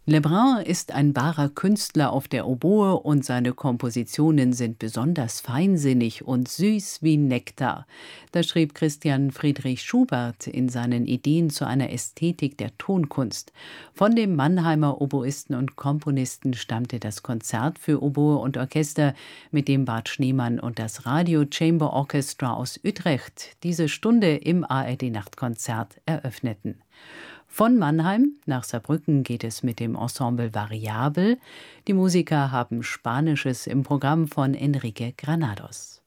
Lebrun ist ein wahrer Künstler auf der Oboe und seine Kompositionen sind besonders feinsinnig und süß wie Nektar. Das schrieb Christian Friedrich Schubert in seinen Ideen zu einer Ästhetik der Tonkunst. Von dem Mannheimer Oboisten und Komponisten stammte das Konzert für Oboe und Orchester, mit dem Bart Schneemann und das Radio Chamber Orchestra aus Utrecht diese Stunde im ARD-Nachtkonzert eröffneten. Von Mannheim nach Saarbrücken geht es mit dem Ensemble Variabel. Die Musiker haben Spanisches im Programm von Enrique Granados.